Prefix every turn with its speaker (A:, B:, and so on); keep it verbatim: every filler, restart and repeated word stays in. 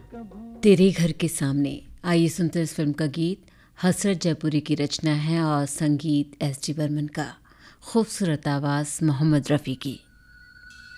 A: तेरे घर के सामने। आइए सुनते हैं इस फिल्म का गीत। हसरत जयपुरी की रचना है और संगीत एस डी बर्मन का। खूबसूरत आवाज़ मोहम्मद रफ़ी की।